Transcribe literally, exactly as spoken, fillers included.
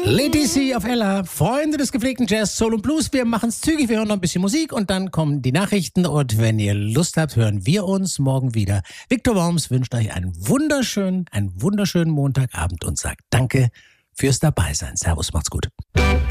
Lady C auf Ella, Freunde des gepflegten Jazz, Soul und Blues. Wir machen es zügig, wir hören noch ein bisschen Musik und dann kommen die Nachrichten. Und wenn ihr Lust habt, hören wir uns morgen wieder. Viktor Worms wünscht euch einen wunderschönen, einen wunderschönen Montagabend und sagt Danke fürs Dabeisein. Servus, macht's gut.